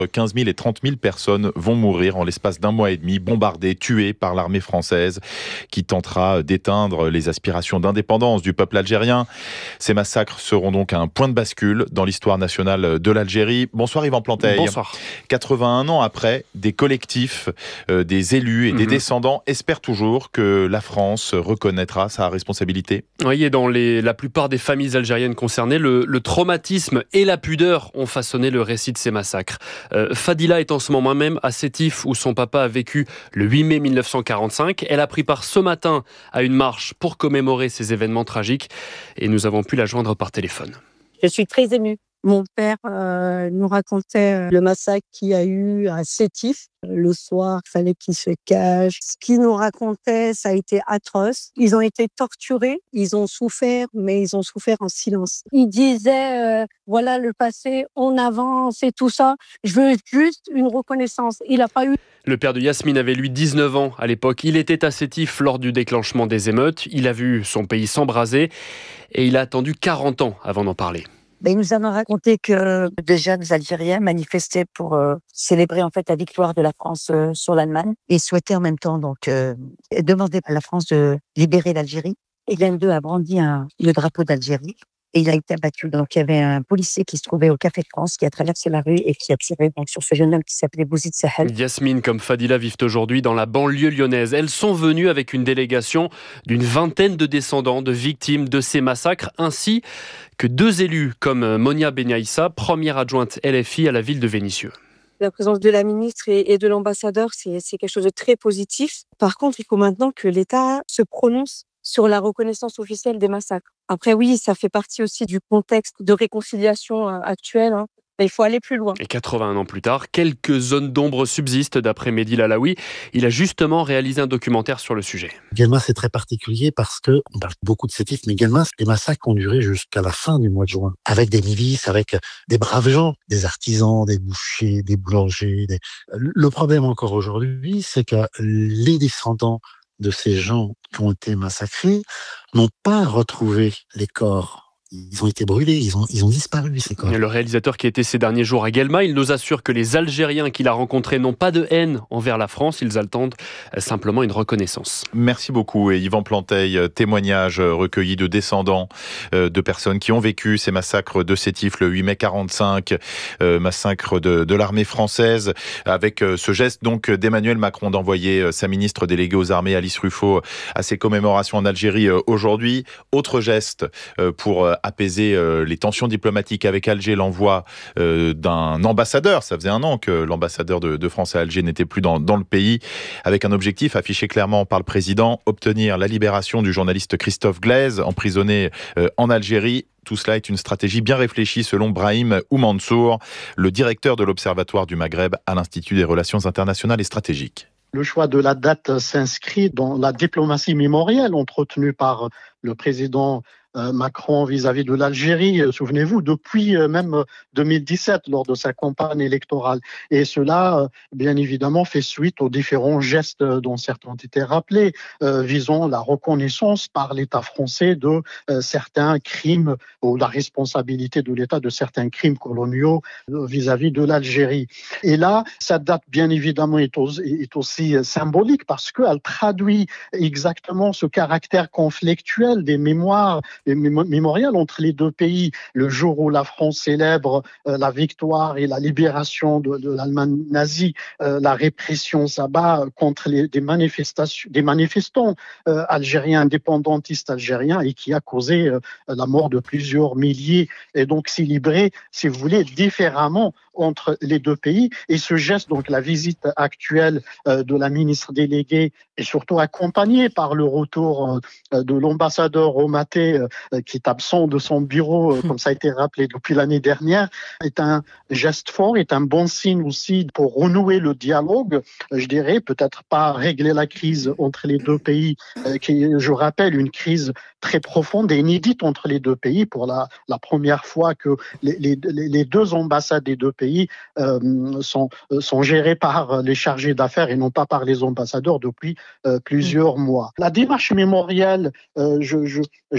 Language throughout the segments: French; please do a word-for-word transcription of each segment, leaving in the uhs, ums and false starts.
quinze mille et trente mille personnes vont mourir en l'espace d'un mois et demi, bombardées, tuées par l'armée française qui tentera d'éteindre les aspirations d'indépendance du peuple algérien. Ces massacres seront donc un point de bascule dans l'histoire nationale de l'Algérie. Bonsoir Yvan Planteil. Bonsoir. quatre-vingt-un ans après, des collectifs, euh, des élus et des mmh. descendants espèrent toujours que la France reconnaîtra sa responsabilité. Oui, et dans les, la plupart des familles algériennes concernées, le, le traumatisme et la pudeur ont façonné le récit de ces massacres. Euh, Fadila est en ce moment même à Sétif où son papa a vécu le huit mai mille neuf cent quarante-cinq. Elle a pris part ce matin à une marche pour commémorer ces événements tragiques et nous avons pu la joindre par téléphone. Je suis très émue. Mon père euh, nous racontait le massacre qu'il y a eu à Sétif. Le soir, il fallait qu'ils se cachent. Ce qu'il nous racontait, ça a été atroce. Ils ont été torturés, ils ont souffert, mais ils ont souffert en silence. Il disait, euh, voilà le passé, on avance et tout ça. Je veux juste une reconnaissance. Il n'a pas eu... Le père de Yasmine avait lui dix-neuf ans à l'époque. Il était à Sétif lors du déclenchement des émeutes. Il a vu son pays s'embraser et il a attendu quarante ans avant d'en parler. Ben, il nous a raconté que des jeunes Algériens manifestaient pour euh, célébrer en fait la victoire de la France euh, sur l'Allemagne et souhaitaient en même temps donc euh, demander à la France de libérer l'Algérie. Et l'un d'eux a brandi un, le drapeau d'Algérie et il a été abattu. Donc il y avait un policier qui se trouvait au Café de France qui a traversé la rue et qui a tiré donc sur ce jeune homme qui s'appelait Bouzid Sahel. Yasmine comme Fadila vivent aujourd'hui dans la banlieue lyonnaise. Elles sont venues avec une délégation d'une vingtaine de descendants de victimes de ces massacres ainsi que deux élus comme Monia Benaïssa, première adjointe L F I à la ville de Vénissieux. La présence de la ministre et de l'ambassadeur, c'est, c'est quelque chose de très positif. Par contre, il faut maintenant que l'État se prononce sur la reconnaissance officielle des massacres. Après, oui, ça fait partie aussi du contexte de réconciliation actuel, hein. Il faut aller plus loin. Et quatre-vingt-un ans plus tard, quelques zones d'ombre subsistent d'après Mehdi Lalaoui. Il a justement réalisé un documentaire sur le sujet. Guelmas, c'est très particulier parce que on parle beaucoup de Sétif, mais Guelmas, les massacres ont duré jusqu'à la fin du mois de juin. Avec des milices, avec des braves gens, des artisans, des bouchers, des boulangers. Des... Le problème encore aujourd'hui, c'est que les descendants de ces gens qui ont été massacrés n'ont pas retrouvé les corps. Ils ont été brûlés, ils ont, ils ont disparu, ces corps. Le réalisateur qui était ces derniers jours à Guelmas, il nous assure que les Algériens qu'il a rencontrés n'ont pas de haine envers la France, ils attendent simplement une reconnaissance. Merci beaucoup. Et Yvan Planteil, témoignage recueilli de descendants de personnes qui ont vécu ces massacres de Sétif le huit mai quarante-cinq, euh, massacre de, de l'armée française, avec ce geste donc d'Emmanuel Macron d'envoyer sa ministre déléguée aux armées, Alice Ruffo, à ces commémorations en Algérie aujourd'hui. Autre geste pour apaiser euh, les tensions diplomatiques avec Alger, l'envoi euh, d'un ambassadeur. Ça faisait un an que l'ambassadeur de, de France à Alger n'était plus dans, dans le pays, avec un objectif affiché clairement par le président, obtenir la libération du journaliste Christophe Glaise, emprisonné euh, en Algérie. Tout cela est une stratégie bien réfléchie selon Brahim Oumansour, le directeur de l'Observatoire du Maghreb à l'Institut des Relations internationales et stratégiques. Le choix de la date s'inscrit dans la diplomatie mémorielle entretenue par le président Macron vis-à-vis de l'Algérie, souvenez-vous, depuis même deux mille dix-sept, lors de sa campagne électorale. Et cela, bien évidemment, fait suite aux différents gestes dont certains ont été rappelés, euh, visant la reconnaissance par l'État français de euh, certains crimes, ou la responsabilité de l'État de certains crimes coloniaux euh, vis-à-vis de l'Algérie. Et là, cette date, bien évidemment, est aussi, est aussi symbolique parce qu'elle traduit exactement ce caractère conflictuel des mémoires mémorial entre les deux pays, le jour où la France célèbre euh, la victoire et la libération de, de l'Allemagne nazie, euh, la répression s'abat contre les, des manifestations, des manifestants euh, algériens, indépendantistes algériens, et qui a causé euh, la mort de plusieurs milliers, et donc célébré, si vous voulez, différemment entre les deux pays. Et ce geste, donc la visite actuelle euh, de la ministre déléguée, est surtout accompagnée par le retour euh, de l'ambassadeur Romaté, euh, qui est absent de son bureau, euh, comme ça a été rappelé depuis l'année dernière, est un geste fort, est un bon signe aussi pour renouer le dialogue, je dirais, peut-être pas régler la crise entre les deux pays, euh, qui est, je rappelle, une crise très profonde et inédite entre les deux pays, pour la, la première fois que les, les, les deux ambassades des deux pays euh, sont, sont gérées par les chargés d'affaires et non pas par les ambassadeurs depuis euh, plusieurs mois. La démarche mémorielle, euh, je, je, je doute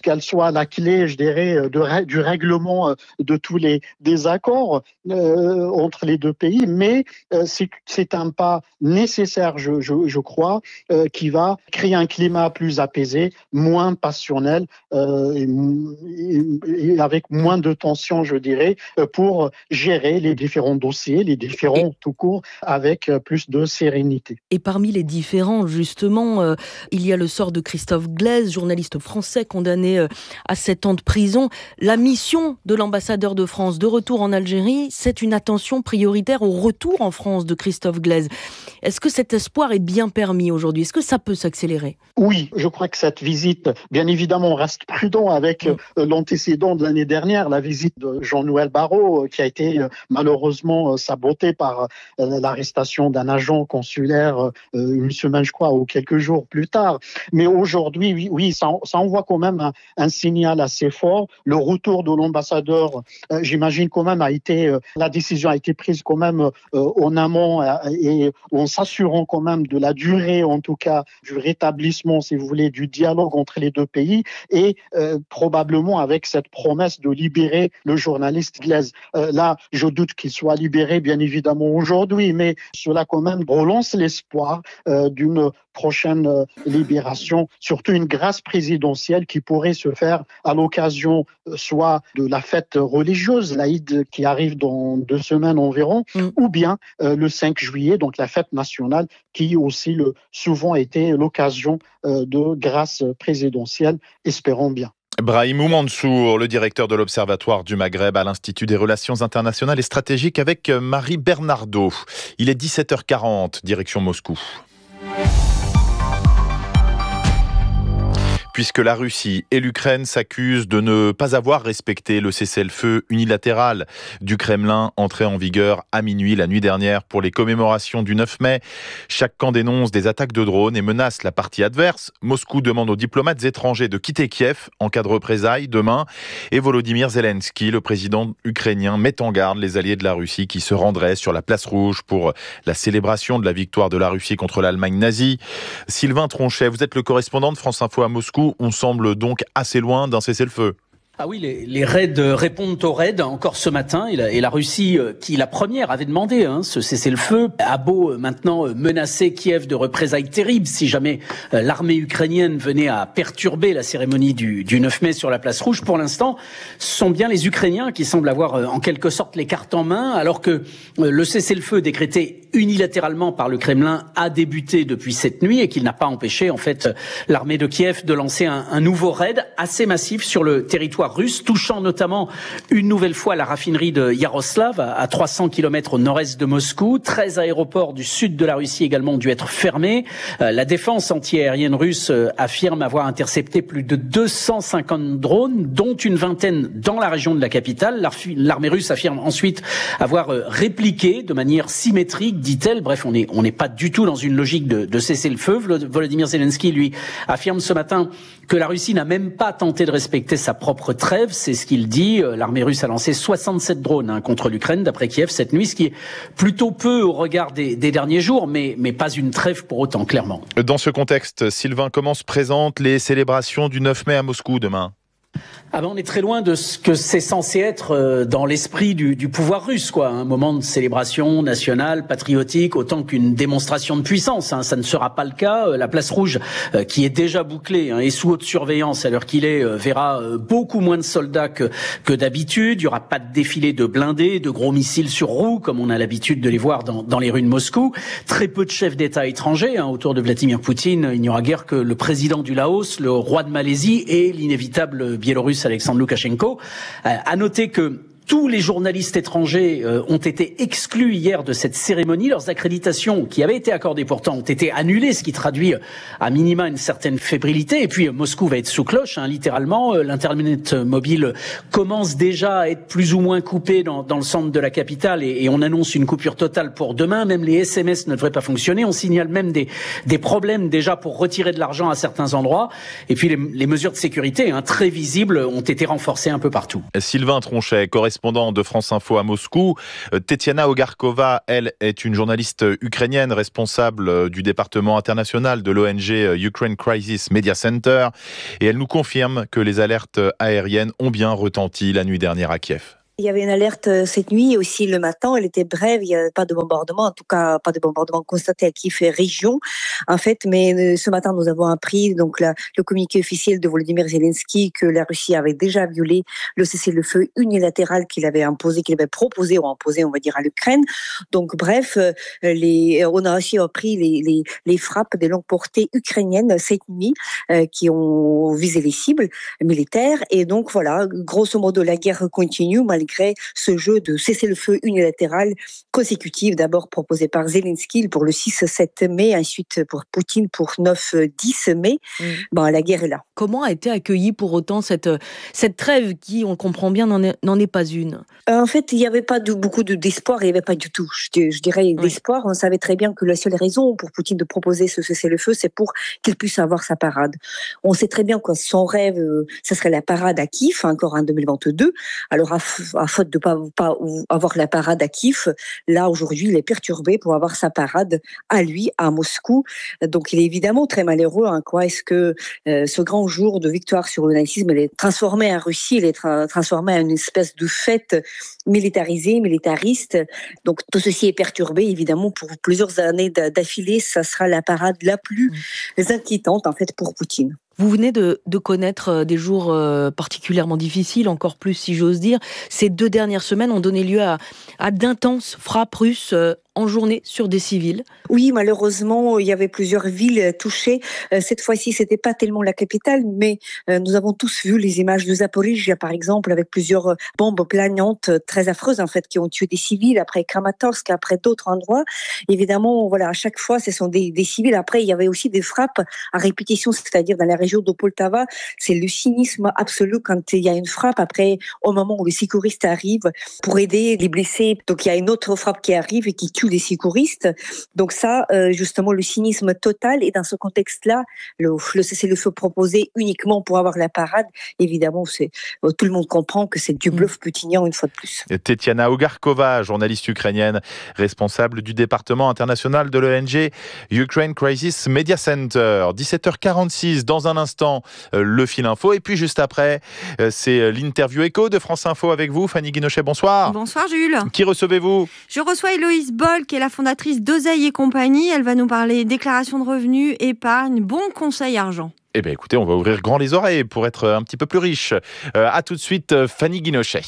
qu'elle soit la clé, je dirais, de, du règlement de tous les désaccords euh, entre les deux pays, mais euh, c'est, c'est un pas nécessaire, je, je, je crois, euh, qui va créer un climat plus apaisé, moins passionnel euh, et, et avec moins de tension, je dirais, pour gérer les différents dossiers, les différents et, tout court, avec plus de sérénité. Et parmi les différents, justement, euh, il y a le sort de Christophe Glaise, journaliste français condamné euh, à sept ans de prison. La mission de l'ambassadeur de France de retour en Algérie, c'est une attention prioritaire au retour en France de Christophe Glaise. Est-ce que cet espoir est bien permis aujourd'hui ? Est-ce que ça peut s'accélérer ? Oui, je crois que cette visite, bien évidemment, on reste prudent avec euh, l'antécédent de l'année dernière, la visite de Jean-Noël Barrot, euh, qui a été euh, malheureusement euh, sabotée par euh, l'arrestation d'un agent consulaire euh, une semaine, je crois, ou quelques jours plus tard. Mais aujourd'hui, oui, oui ça, ça envoie quand même un, un signal assez fort. Le retour de l'ambassadeur, euh, j'imagine quand même, a été, euh, la décision a été prise quand même euh, en amont euh, et en s'assurant quand même de la durée, en tout cas, du rétablissement, si vous voulez, du dialogue entre les deux pays et euh, probablement avec cette promesse de libérer le journaliste Glaise. Euh, là, je doute qu'il soit libéré, bien évidemment, aujourd'hui, mais cela quand même relance l'espoir euh, d'une prochaine euh, libération, surtout une grâce présidentielle qui pourrait se faire à l'occasion euh, soit de la fête religieuse, l'Aïd qui arrive dans deux semaines environ, mm. ou bien euh, le cinq juillet, donc la fête nationale qui aussi le, souvent été l'occasion euh, de grâce présidentielle, espérons bien. Brahimou Mansour, le directeur de l'Observatoire du Maghreb à l'Institut des Relations Internationales et Stratégiques avec Marie Bernardo. Il est dix-sept heures quarante, direction Moscou. Puisque la Russie et l'Ukraine s'accusent de ne pas avoir respecté le cessez-le-feu unilatéral du Kremlin entré en vigueur à minuit la nuit dernière pour les commémorations du neuf mai. Chaque camp dénonce des attaques de drones et menace la partie adverse. Moscou demande aux diplomates étrangers de quitter Kiev en cas de représailles demain. Et Volodymyr Zelensky, le président ukrainien, met en garde les alliés de la Russie qui se rendraient sur la place rouge pour la célébration de la victoire de la Russie contre l'Allemagne nazie. Sylvain Tronchet, vous êtes le correspondant de France Info à Moscou. On semble donc assez loin d'un cessez-le-feu. Ah oui, les, les raids répondent aux raids encore ce matin et la, et la Russie, qui la première avait demandé hein, ce cessez-le-feu, a beau maintenant menacer Kiev de représailles terribles si jamais euh, l'armée ukrainienne venait à perturber la cérémonie du, du neuf mai sur la place rouge. Pour l'instant, ce sont bien les Ukrainiens qui semblent avoir euh, en quelque sorte les cartes en main, alors que euh, le cessez-le-feu décrété unilatéralement par le Kremlin a débuté depuis cette nuit et qu'il n'a pas empêché en fait l'armée de Kiev de lancer un, un nouveau raid assez massif sur le territoire russe, touchant notamment une nouvelle fois la raffinerie de Yaroslav à trois cents kilomètres au nord-est de Moscou. treize aéroports du sud de la Russie également ont dû être fermés. Euh, la défense anti-aérienne russe euh, affirme avoir intercepté plus de deux cent cinquante drones, dont une vingtaine dans la région de la capitale. L'armée russe affirme ensuite avoir euh, répliqué de manière symétrique, dit-elle. Bref, on n'est on n'est pas du tout dans une logique de, de cessez-le-feu. Volodymyr Zelensky, lui, affirme ce matin que la Russie n'a même pas tenté de respecter sa propre trêve, c'est ce qu'il dit. L'armée russe a lancé soixante-sept drones hein, contre l'Ukraine, d'après Kiev, cette nuit, ce qui est plutôt peu au regard des, des derniers jours, mais, mais pas une trêve pour autant, clairement. Dans ce contexte, Sylvain, comment se présentent les célébrations du neuf mai à Moscou demain ? Ah ben on est très loin de ce que c'est censé être dans l'esprit du, du pouvoir russe, quoi. Un moment de célébration nationale, patriotique, autant qu'une démonstration de puissance. Hein. Ça ne sera pas le cas. La place rouge, euh, qui est déjà bouclée hein, et sous haute surveillance à l'heure qu'il est, euh, verra euh, beaucoup moins de soldats que, que d'habitude. Il y aura pas de défilé de blindés, de gros missiles sur roues, comme on a l'habitude de les voir dans, dans les rues de Moscou. Très peu de chefs d'État étrangers hein, autour de Vladimir Poutine. Il n'y aura guère que le président du Laos, le roi de Malaisie et l'inévitable Biélorusse Alexandre Loukachenko. Euh, à noter que tous les journalistes étrangers euh, ont été exclus hier de cette cérémonie. Leurs accréditations, qui avaient été accordées pourtant, ont été annulées, ce qui traduit à minima une certaine fébrilité. Et puis Moscou va être sous cloche, hein, littéralement. Euh, L'internet mobile commence déjà à être plus ou moins coupé dans, dans le centre de la capitale et, et on annonce une coupure totale pour demain. Même les S M S ne devraient pas fonctionner. On signale même des, des problèmes déjà pour retirer de l'argent à certains endroits. Et puis les, les mesures de sécurité, hein, très visibles, ont été renforcées un peu partout. Sylvain Tronchet, correspondant correspondante de France Info à Moscou. Tetiana Ogarkova, elle, est une journaliste ukrainienne responsable du département international de l'O N G Ukraine Crisis Media Center. Et elle nous confirme que les alertes aériennes ont bien retenti la nuit dernière à Kiev. Il y avait une alerte cette nuit, aussi le matin, elle était brève, il n'y a pas de bombardement, en tout cas pas de bombardement constaté à Kiev région, en fait, mais ce matin nous avons appris, donc la, le communiqué officiel de Volodymyr Zelensky, que la Russie avait déjà violé le cessez-le-feu unilatéral qu'il avait imposé, qu'il avait proposé ou imposé, on va dire, à l'Ukraine. Donc bref, les, on a aussi appris les, les, les frappes de longue portée ukrainiennes cette nuit, euh, qui ont visé les cibles militaires, et donc voilà, grosso modo la guerre continue, malgré malgré ce jeu de cessez-le-feu unilatéral consécutif, d'abord proposé par Zelensky pour le six sept mai, ensuite pour Poutine pour neuf dix mai. Mmh. Bon, la guerre est là. Comment a été accueillie pour autant cette, cette trêve qui, on comprend bien, n'en est, n'en est pas une? En fait, il n'y avait pas de, beaucoup de, d'espoir, il n'y avait pas du tout, je, je dirais, oui. d'espoir. On savait très bien que la seule raison pour Poutine de proposer ce cessez-le-feu, c'est pour qu'il puisse avoir sa parade. On sait très bien que son rêve, ce serait la parade à Kiev, encore en deux mille vingt-deux. Alors, à, à faute de ne pas, pas avoir la parade à Kiev, là, aujourd'hui, il est perturbé pour avoir sa parade à lui, à Moscou. Donc, il est évidemment très malheureux. Hein, quoi. Est-ce que euh, ce grand jour de victoire sur le nazisme, il est transformé en Russie, il est tra- transformé en une espèce de fête militarisée, militariste. Donc, tout ceci est perturbé, évidemment, pour plusieurs années d'affilée. Ça sera la parade la plus inquiétante, en fait, pour Poutine. Vous venez de, de connaître des jours euh, particulièrement difficiles, encore plus si j'ose dire. Ces deux dernières semaines ont donné lieu à, à d'intenses frappes russes euh, en journée sur des civils. Oui, malheureusement, il y avait plusieurs villes touchées. Euh, cette fois-ci, c'était pas tellement la capitale, mais euh, nous avons tous vu les images de Zaporijia, par exemple, avec plusieurs bombes planantes très affreuses, en fait, qui ont tué des civils, après Kramatorsk, après d'autres endroits. Évidemment, voilà, à chaque fois, ce sont des, des civils. Après, il y avait aussi des frappes à répétition, c'est-à-dire dans la région de Poltava. C'est le cynisme absolu quand il y a une frappe. Après, au moment où les secouristes arrivent pour aider les blessés, donc il y a une autre frappe qui arrive et qui tue les secouristes. Donc ça, euh, justement, le cynisme total. Et dans ce contexte-là, le, le cessez-le-feu proposé uniquement pour avoir la parade, évidemment, c'est, tout le monde comprend que c'est du bluff putinien une fois de plus. Tetiana Ogarkova, journaliste ukrainienne, responsable du département international de l'O N G Ukraine Crisis Media Center. dix-sept heures quarante-six, dans un instant, le fil info. Et puis juste après, c'est l'interview écho de France Info avec vous. Fanny Guinochet, bonsoir. Bonsoir Jules. Qui recevez-vous? Je reçois Héloïse Boll, qui est la fondatrice d'Oseille et compagnie. Elle va nous parler déclaration de revenus, épargne, bons conseils argent. Eh bien écoutez, on va ouvrir grand les oreilles pour être un petit peu plus riche. Euh, à tout de suite, Fanny Guinochet.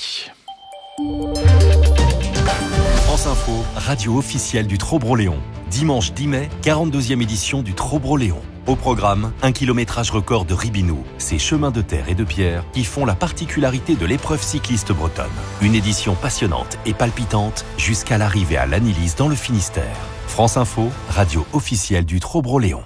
France Info, radio officielle du Trobro-Léon. Dimanche dix mai, quarante-deuxième édition du Trobro-Léon. Au programme, un kilométrage record de Ribinou, ces chemins de terre et de pierre qui font la particularité de l'épreuve cycliste bretonne. Une édition passionnante et palpitante jusqu'à l'arrivée à l'Annelise dans le Finistère. France Info, radio officielle du Trobro-Léon.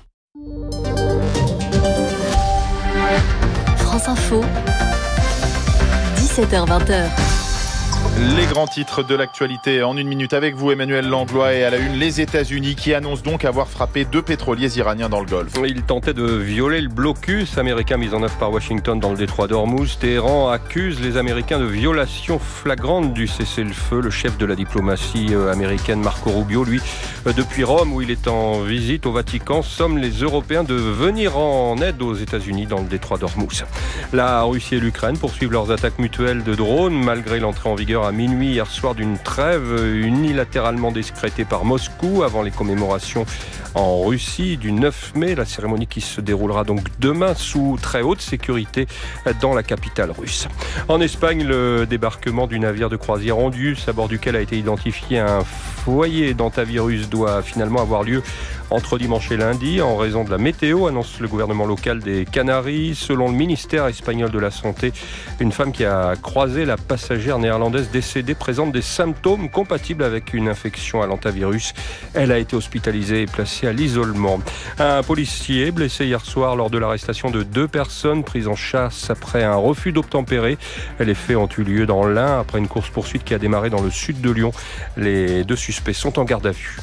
France Info, dix-sept heures vingt. Les grands titres de l'actualité en une minute avec vous, Emmanuel Langlois, et à la une, les États-Unis qui annoncent donc avoir frappé deux pétroliers iraniens dans le Golfe. Ils tentaient de violer le blocus américain mis en œuvre par Washington dans le détroit d'Ormuz. Téhéran accuse les Américains de violation flagrante du cessez-le-feu. Le chef de la diplomatie américaine, Marco Rubio, lui, depuis Rome, où il est en visite au Vatican, somme les Européens de venir en aide aux États-Unis dans le détroit d'Ormuz. La Russie et l'Ukraine poursuivent leurs attaques mutuelles de drones, malgré l'entrée en vigueur à minuit hier soir d'une trêve unilatéralement décrétée par Moscou avant les commémorations en Russie du neuf mai. La cérémonie qui se déroulera donc demain sous très haute sécurité dans la capitale russe. En Espagne, le débarquement du navire de croisière Ondius, à bord duquel a été identifié un foyer d'hantavirus, doit finalement avoir lieu entre dimanche et lundi en raison de la météo, annonce le gouvernement local des Canaries. Selon le ministère espagnol de la Santé, une femme qui a croisé la passagère néerlandaise décédée présente des symptômes compatibles avec une infection à l'hantavirus. Elle a été hospitalisée et placée à l'isolement. Un policier blessé hier soir lors de l'arrestation de deux personnes prises en chasse après un refus d'obtempérer. Les faits ont eu lieu dans l'Ain après une course-poursuite qui a démarré dans le sud de Lyon. Les deux suspects sont en garde à vue.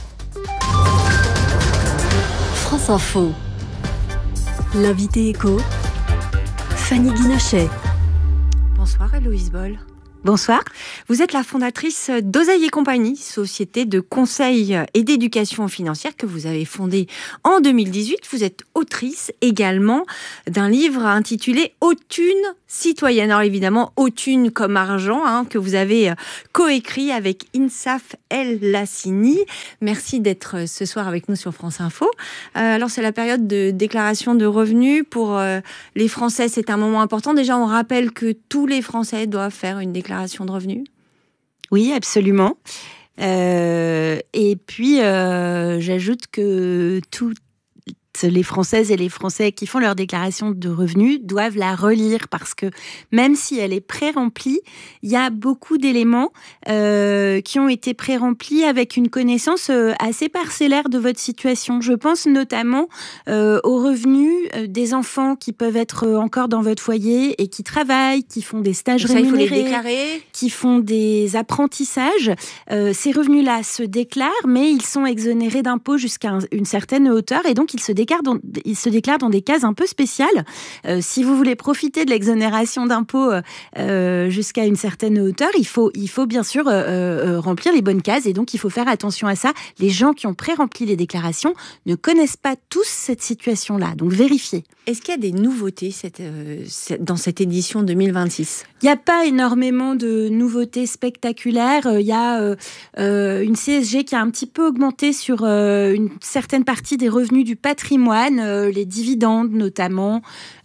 France Info. L'invité écho, Fanny Guinochet. Bonsoir Héloïse Boll. Bonsoir. Vous êtes la fondatrice d'Oseille et Compagnie, société de conseil et d'éducation financière que vous avez fondée en deux mille dix-huit. Vous êtes autrice également d'un livre intitulé « Hautune citoyenne ». Alors évidemment, Hautune comme argent, hein, que vous avez coécrit avec Insaf El Lassini. Merci d'être ce soir avec nous sur France Info. Euh, alors c'est la période de déclaration de revenus. Pour euh, les Français, c'est un moment important. Déjà, on rappelle que tous les Français doivent faire une déclaration de revenus. Oui, absolument. Euh, et puis, euh, j'ajoute que toutes les Françaises et les Français qui font leur déclaration de revenus doivent la relire parce que même si elle est pré-remplie, il y a beaucoup d'éléments euh, qui ont été pré-remplis avec une connaissance euh, assez parcellaire de votre situation. Je pense notamment euh, aux revenus euh, des enfants qui peuvent être encore dans votre foyer et qui travaillent, qui font des stages ça, rémunérés, il faut les déclarer. Qui font des apprentissages. Euh, ces revenus-là se déclarent, mais ils sont exonérés d'impôts jusqu'à un, une certaine hauteur et donc ils se déclarent Dans, il se déclare dans des cases un peu spéciales. Euh, si vous voulez profiter de l'exonération d'impôts euh, jusqu'à une certaine hauteur, il faut, il faut bien sûr euh, euh, remplir les bonnes cases et donc il faut faire attention à ça. Les gens qui ont pré-rempli les déclarations ne connaissent pas tous cette situation-là, donc vérifiez. Est-ce qu'il y a des nouveautés cette, euh, dans cette édition deux mille vingt-six ? Il n'y a pas énormément de nouveautés spectaculaires. Il y a euh, euh, une C S G qui a un petit peu augmenté sur euh, une certaine partie des revenus du patrimoine, euh, les dividendes notamment.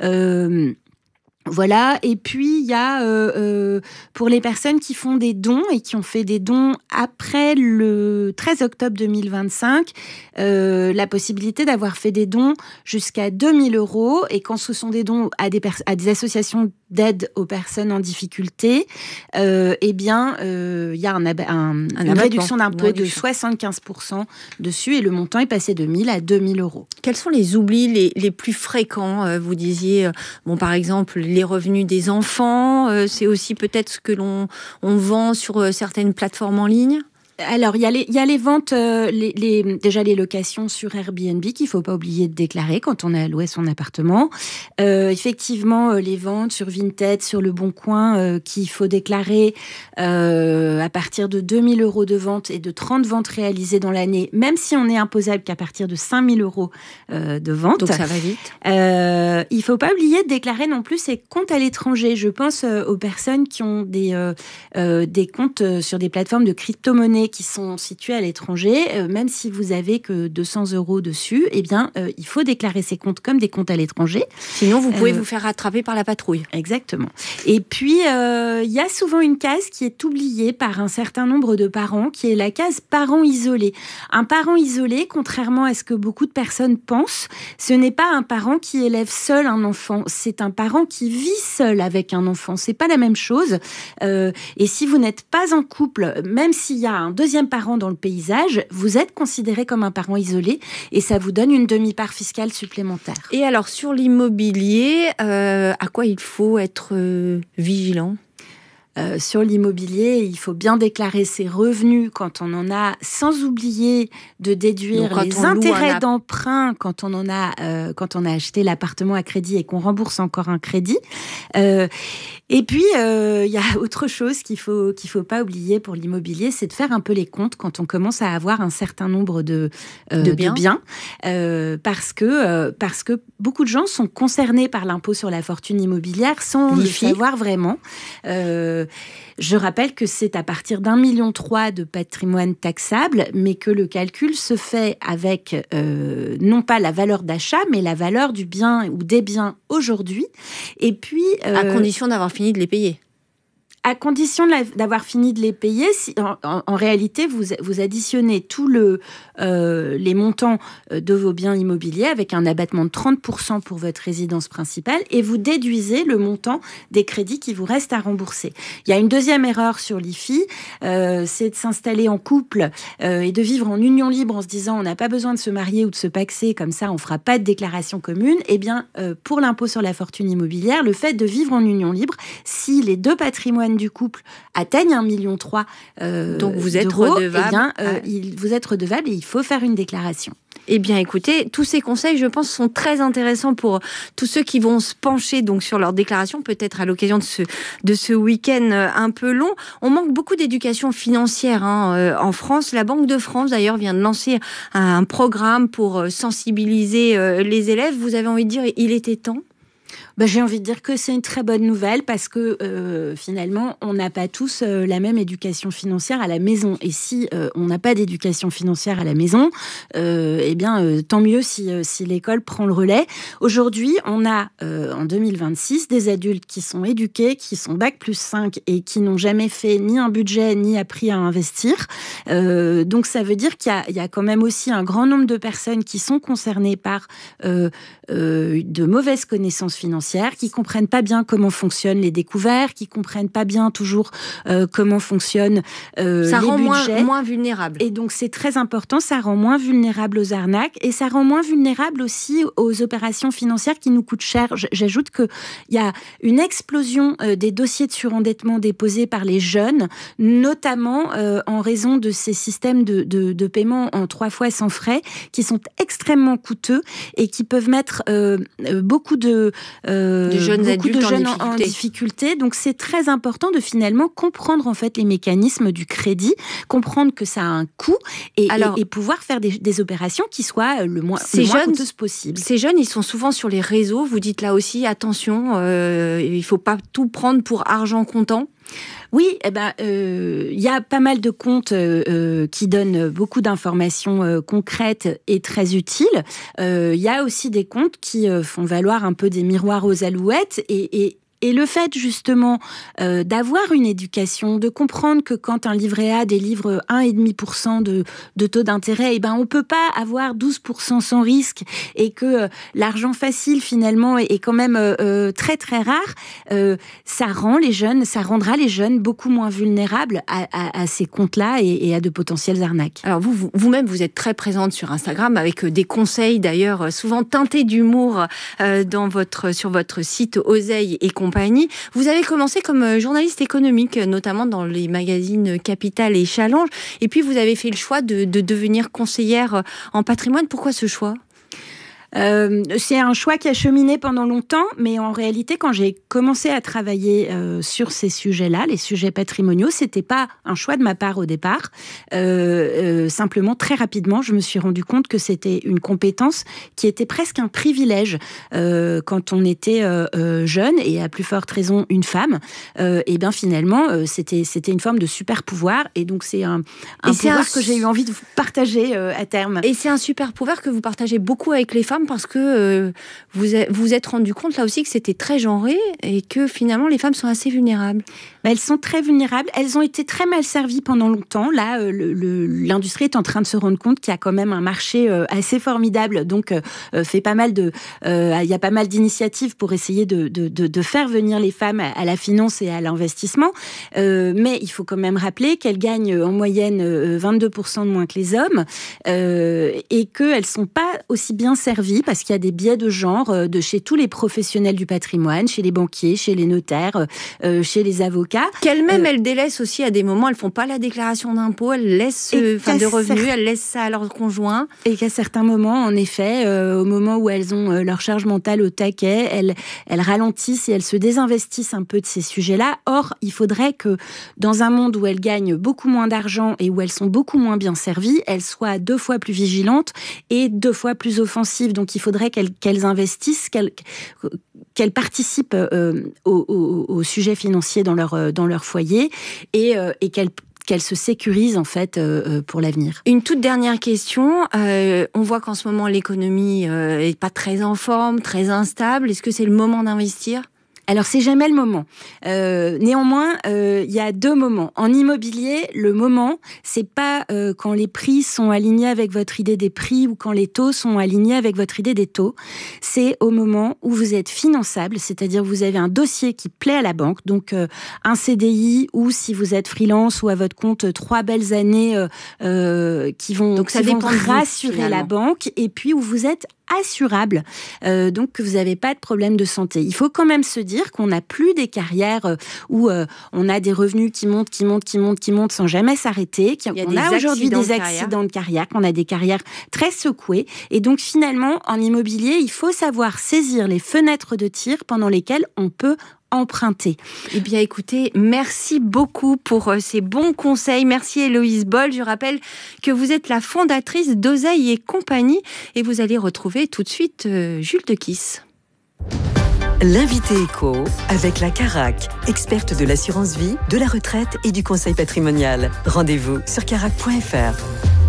Euh, Voilà, et puis il y a euh, euh, pour les personnes qui font des dons et qui ont fait des dons après le treize octobre deux mille vingt-cinq, euh, la possibilité d'avoir fait des dons jusqu'à deux mille euros, et quand ce sont des dons à des, pers- à des associations d'aide aux personnes en difficulté, euh, eh bien il euh, y a un, ab- un, un une réduction d'impôt de soixante-quinze pour cent dessus, et le montant est passé de mille à deux mille euros. Quels sont les oublis les, les plus fréquents ? Vous disiez, euh, bon, par exemple, les revenus des enfants, euh, c'est aussi peut-être ce que l'on on vend sur euh, certaines plateformes en ligne ? Alors, il y a les, il y a les ventes, euh, les, les, déjà les locations sur Airbnb qu'il ne faut pas oublier de déclarer quand on a loué son appartement. Euh, effectivement, euh, les ventes sur Vinted, sur Le Bon Coin, euh, qu'il faut déclarer euh, à partir de deux mille euros de vente et de trente ventes réalisées dans l'année, même si on est imposable qu'à partir de cinq mille euros euh, de vente. Donc ça va vite. Euh, il ne faut pas oublier de déclarer non plus ses comptes à l'étranger. Je pense euh, aux personnes qui ont des, euh, euh, des comptes euh, sur des plateformes de crypto-monnaies qui sont situés à l'étranger, euh, même si vous avez que deux cents euros dessus, eh bien, euh, il faut déclarer ces comptes comme des comptes à l'étranger. Sinon, vous pouvez euh, vous faire rattraper par la patrouille. Exactement. Et puis, il euh, y a souvent une case qui est oubliée par un certain nombre de parents, qui est la case parent isolé. Un parent isolé, contrairement à ce que beaucoup de personnes pensent, ce n'est pas un parent qui élève seul un enfant, c'est un parent qui vit seul avec un enfant. C'est pas la même chose. Euh, et si vous n'êtes pas en couple, même s'il y a un deuxième parent dans le paysage, vous êtes considéré comme un parent isolé et ça vous donne une demi-part fiscale supplémentaire. Et alors, sur l'immobilier, euh, à quoi il faut être euh, vigilant ? Euh, sur l'immobilier, il faut bien déclarer ses revenus quand on en a, sans oublier de déduire les intérêts app... d'emprunt quand on en a, euh, quand on a acheté l'appartement à crédit et qu'on rembourse encore un crédit. Euh, et puis, il euh, y a autre chose qu'il faut qu'il faut pas oublier pour l'immobilier, c'est de faire un peu les comptes quand on commence à avoir un certain nombre de euh, de biens, de biens euh, parce que euh, parce que beaucoup de gens sont concernés par l'impôt sur la fortune immobilière sans le savoir vraiment. Euh, Je rappelle que c'est à partir d'un million trois de patrimoine taxable, mais que le calcul se fait avec euh, non pas la valeur d'achat, mais la valeur du bien ou des biens aujourd'hui. Et puis, euh, à condition d'avoir fini de les payer. À condition de la, d'avoir fini de les payer, si, en, en, en réalité, vous, vous additionnez tous le, euh, les montants de vos biens immobiliers avec un abattement de trente pour cent pour votre résidence principale et vous déduisez le montant des crédits qui vous restent à rembourser. Il y a une deuxième erreur sur l'I F I, euh, c'est de s'installer en couple euh, et de vivre en union libre en se disant on n'a pas besoin de se marier ou de se paxer, comme ça on ne fera pas de déclaration commune. Eh bien, euh, pour l'impôt sur la fortune immobilière, le fait de vivre en union libre, si les deux patrimoines du couple atteignent un million trois euh, donc vous êtes d'euros, redevable. Eh bien, euh, ah. il, vous êtes redevable et il faut faire une déclaration. Eh bien, écoutez, tous ces conseils, je pense, sont très intéressants pour tous ceux qui vont se pencher donc sur leur déclaration, peut-être à l'occasion de ce, de ce week-end un peu long. On manque beaucoup d'éducation financière hein, euh, en France. La Banque de France, d'ailleurs, vient de lancer un, un programme pour sensibiliser euh, les élèves. Vous avez envie de dire, il était temps ? Bah, j'ai envie de dire que c'est une très bonne nouvelle parce que euh, finalement, on n'a pas tous euh, la même éducation financière à la maison. Et si euh, on n'a pas d'éducation financière à la maison, euh, eh bien, euh, tant mieux si, euh, si l'école prend le relais. Aujourd'hui, on a euh, en deux mille vingt-six des adultes qui sont éduqués, qui sont bac plus cinq et qui n'ont jamais fait ni un budget ni appris à investir. Euh, donc, ça veut dire qu'il y a, il y a quand même aussi un grand nombre de personnes qui sont concernées par euh, euh, de mauvaises connaissances financières, qui comprennent pas bien comment fonctionnent les découverts, qui comprennent pas bien toujours euh, comment fonctionnent euh, ça les rend budgets. moins, moins vulnérable. Et donc c'est très important, ça rend moins vulnérable aux arnaques et ça rend moins vulnérable aussi aux opérations financières qui nous coûtent cher. J'ajoute que il y a une explosion euh, des dossiers de surendettement déposés par les jeunes, notamment euh, en raison de ces systèmes de, de, de paiement en trois fois sans frais qui sont extrêmement coûteux et qui peuvent mettre euh, beaucoup de Euh, de jeunes beaucoup adultes de jeunes en, en, difficulté. en difficulté. Donc c'est très important de finalement comprendre en fait les mécanismes du crédit, comprendre que ça a un coût et, Alors, et, et pouvoir faire des, des opérations qui soient le moins, le moins jeunes, coûteuses possible. Ces jeunes, ils sont souvent sur les réseaux. Vous dites là aussi, attention, euh, il ne faut pas tout prendre pour argent comptant. Oui, eh ben, euh, y a pas mal de comptes euh, qui donnent beaucoup d'informations euh, concrètes et très utiles. Il euh, y a aussi des comptes qui euh, font valoir un peu des miroirs aux alouettes et, et Et le fait justement euh, d'avoir une éducation, de comprendre que quand un livret A délivre un virgule cinq pour cent de, de taux d'intérêt, eh ben on peut pas avoir douze pour cent sans risque et que euh, l'argent facile finalement est, est quand même euh, très très rare, euh, ça rend les jeunes, ça rendra les jeunes beaucoup moins vulnérables à, à, à ces comptes-là et, et à de potentielles arnaques. Alors vous, vous, vous-même, vous êtes très présente sur Instagram avec des conseils d'ailleurs souvent teintés d'humour euh, dans votre, sur votre site Oseille et compagnie. Vous avez commencé comme journaliste économique, notamment dans les magazines Capital et Challenge, et puis vous avez fait le choix de, de devenir conseillère en patrimoine. Pourquoi ce choix ? Euh, c'est un choix qui a cheminé pendant longtemps, mais en réalité, quand j'ai commencé à travailler euh, sur ces sujets-là, les sujets patrimoniaux, c'était pas un choix de ma part au départ. Euh, euh, simplement, très rapidement, je me suis rendu compte que c'était une compétence qui était presque un privilège euh, quand on était euh, euh, jeune et à plus forte raison une femme. Euh, et bien finalement, euh, c'était c'était une forme de super pouvoir, et donc c'est un, un pouvoir un... que j'ai eu envie de partager euh, à terme. Et c'est un super pouvoir que vous partagez beaucoup avec les femmes, parce que euh, vous vous êtes rendu compte là aussi que c'était très genré et que finalement les femmes sont assez vulnérables. Elles sont très vulnérables. Elles ont été très mal servies pendant longtemps. Là, euh, le, le, l'industrie est en train de se rendre compte qu'il y a quand même un marché euh, assez formidable. Donc, euh, fait pas mal de, euh, il y a pas mal d'initiatives pour essayer de, de, de, de faire venir les femmes à, à la finance et à l'investissement. Euh, mais il faut quand même rappeler qu'elles gagnent en moyenne vingt-deux pour cent de moins que les hommes euh, et qu'elles sont pas aussi bien servies parce qu'il y a des biais de genre euh, de chez tous les professionnels du patrimoine, chez les banquiers, chez les notaires, euh, chez les avocats. Qu'elles-mêmes, euh, elles délaissent aussi à des moments, elles font pas la déclaration d'impôt, elles laissent, enfin, de revenus, cer- elles laissent ça à leur conjoint. Et qu'à certains moments, en effet, euh, au moment où elles ont euh, leur charge mentale au taquet, elles, elles ralentissent et elles se désinvestissent un peu de ces sujets-là. Or, il faudrait que dans un monde où elles gagnent beaucoup moins d'argent et où elles sont beaucoup moins bien servies, elles soient deux fois plus vigilantes et deux fois plus offensives. Donc, il faudrait qu'elles, qu'elles investissent, qu'elles, qu'elles participent euh, au, au, au sujet financier dans leur, dans leur foyer et, euh, et qu'elles qu'elle se sécurise en fait euh, pour l'avenir. Une toute dernière question. Euh, on voit qu'en ce moment l'économie euh, est pas très en forme, très instable. Est-ce que c'est le moment d'investir ? Alors, c'est jamais le moment. Euh, néanmoins, euh, il y a deux moments. En immobilier, le moment, c'est pas euh, quand les prix sont alignés avec votre idée des prix ou quand les taux sont alignés avec votre idée des taux. C'est au moment où vous êtes finançable, c'est-à-dire vous avez un dossier qui plaît à la banque, donc euh, un C D I ou si vous êtes freelance ou à votre compte, trois belles années euh, euh, qui vont, donc ça qui vont dépend de vous, rassurer finalement. la banque, et puis où vous êtes assurable, euh, donc que vous n'avez pas de problème de santé. Il faut quand même se dire qu'on n'a plus des carrières où euh, on a des revenus qui montent, qui montent, qui montent, qui montent sans jamais s'arrêter. Qu'on a aujourd'hui des accidents de carrière, qu'on a des carrières très secouées. Et donc finalement, en immobilier, il faut savoir saisir les fenêtres de tir pendant lesquelles on peut emprunter. Eh bien, écoutez, merci beaucoup pour euh, ces bons conseils. Merci Héloïse Boll. Je rappelle que vous êtes la fondatrice d'Oseille et compagnie et vous allez retrouver tout de suite euh, Jules Dequisse. L'invité éco avec la Carac, experte de l'assurance vie, de la retraite et du conseil patrimonial. Rendez-vous sur carac point f r.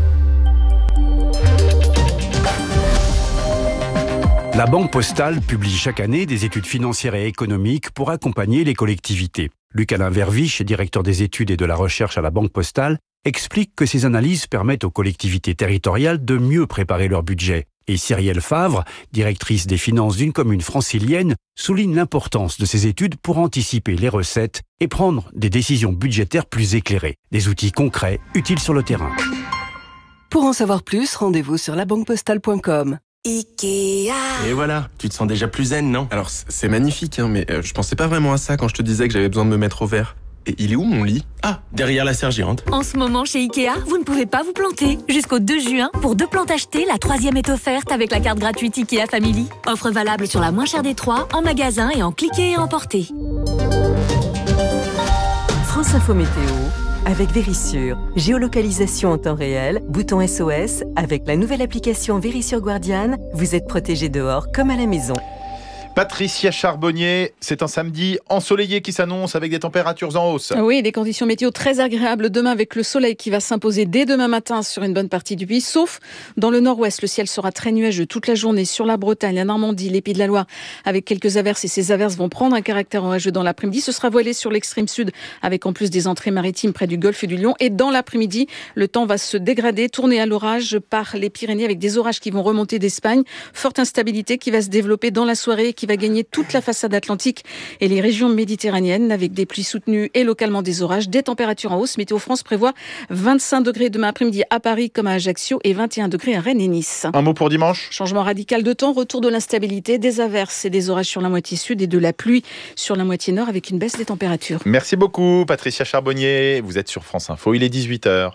La Banque Postale publie chaque année des études financières et économiques pour accompagner les collectivités. Luc-Alain Verviche, directeur des études et de la recherche à la Banque Postale, explique que ces analyses permettent aux collectivités territoriales de mieux préparer leur budget. Et Cyrielle Favre, directrice des finances d'une commune francilienne, souligne l'importance de ces études pour anticiper les recettes et prendre des décisions budgétaires plus éclairées. Des outils concrets, utiles sur le terrain. Pour en savoir plus, rendez-vous sur la banque postale point com. Ikea. Et voilà, tu te sens déjà plus zen, non? Alors, c'est magnifique, hein, mais euh, je pensais pas vraiment à ça quand je te disais que j'avais besoin de me mettre au vert. Et il est où mon lit? Ah, derrière la serre géante. En ce moment, chez Ikea, vous ne pouvez pas vous planter. Jusqu'au deux juin, pour deux plantes achetées, la troisième est offerte avec la carte gratuite Ikea Family. Offre valable sur la moins chère des trois, en magasin et en cliquer et emporter. France Info Météo avec Vérissure. Géolocalisation en temps réel, bouton S O S. Avec la nouvelle application Vérissure Guardian, vous êtes protégé dehors comme à la maison. Patricia Charbonnier, c'est un samedi ensoleillé qui s'annonce avec des températures en hausse. Oui, des conditions météo très agréables demain avec le soleil qui va s'imposer dès demain matin sur une bonne partie du pays, sauf dans le nord-ouest. Le ciel sera très nuageux toute la journée sur la Bretagne, la Normandie, les Pays de la Loire avec quelques averses et ces averses vont prendre un caractère orageux dans l'après-midi. Ce sera voilé sur l'extrême sud avec en plus des entrées maritimes près du golfe du Lion et dans l'après-midi, le temps va se dégrader, tourner à l'orage par les Pyrénées avec des orages qui vont remonter d'Espagne. Forte instabilité qui va se développer dans la soirée qui va gagner toute la façade atlantique et les régions méditerranéennes avec des pluies soutenues et localement des orages, des températures en hausse. Météo France prévoit vingt-cinq degrés demain après-midi à Paris comme à Ajaccio et vingt et un degrés à Rennes et Nice. Un mot pour dimanche. Changement radical de temps, retour de l'instabilité, des averses et des orages sur la moitié sud et de la pluie sur la moitié nord avec une baisse des températures. Merci beaucoup Patricia Charbonnier, vous êtes sur France Info, il est dix-huit heures.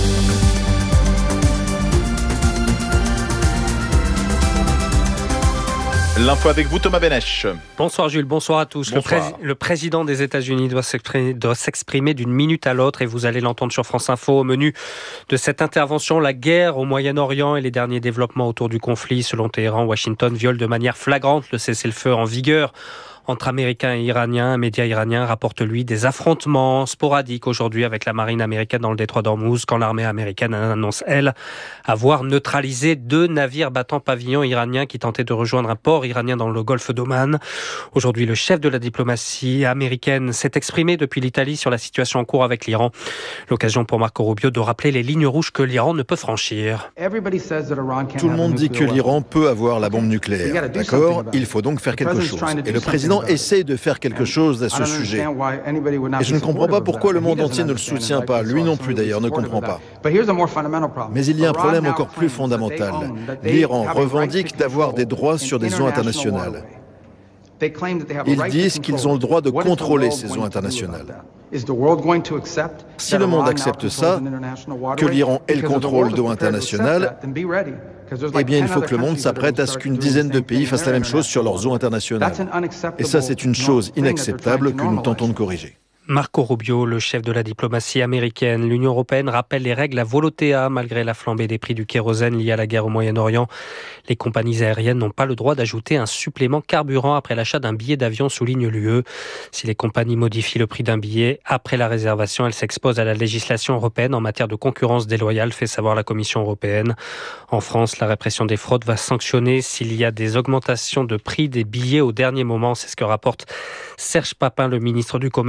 L'info avec vous, Thomas Benech. Bonsoir Jules, bonsoir à tous. Bonsoir. Le, pré- le président des États-Unis doit s'exprimer, doit s'exprimer d'une minute à l'autre et vous allez l'entendre sur France Info. Au menu de cette intervention, la guerre au Moyen-Orient et les derniers développements autour du conflit. Selon Téhéran, Washington viole de manière flagrante le cessez-le-feu en vigueur entre Américains et Iraniens. Un média iranien rapporte, lui, des affrontements sporadiques aujourd'hui avec la marine américaine dans le détroit d'Ormuz, quand l'armée américaine annonce, elle, avoir neutralisé deux navires battant pavillon iraniens qui tentaient de rejoindre un port iranien dans le golfe d'Oman. Aujourd'hui, le chef de la diplomatie américaine s'est exprimé depuis l'Italie sur la situation en cours avec l'Iran. L'occasion pour Marco Rubio de rappeler les lignes rouges que l'Iran ne peut franchir. Tout le monde dit que l'Iran peut avoir la bombe nucléaire. D'accord ? Il faut donc faire quelque chose. Et le président essaye de faire quelque chose à ce sujet. Et je ne comprends pas pourquoi le monde entier ne le soutient pas. Lui non plus d'ailleurs ne comprend pas. Mais il y a un problème encore plus fondamental. L'Iran revendique d'avoir des droits sur des eaux internationales. Ils disent qu'ils ont le droit de contrôler ces eaux internationales. Si le monde accepte ça, que l'Iran ait le contrôle d'eau internationales, eh bien, il faut que le monde s'apprête à ce qu'une dizaine de pays fassent la même chose sur leurs eaux internationales. Et ça, c'est une chose inacceptable que nous tentons de corriger. Marco Rubio, le chef de la diplomatie américaine. L'Union européenne rappelle les règles à Volotea malgré la flambée des prix du kérosène liée à la guerre au Moyen-Orient. Les compagnies aériennes n'ont pas le droit d'ajouter un supplément carburant après l'achat d'un billet d'avion, souligne l'U E. Si les compagnies modifient le prix d'un billet après la réservation, elles s'exposent à la législation européenne en matière de concurrence déloyale, fait savoir la Commission européenne. En France, la répression des fraudes va sanctionner s'il y a des augmentations de prix des billets au dernier moment. C'est ce que rapporte Serge Papin, le ministre du Commerce, invité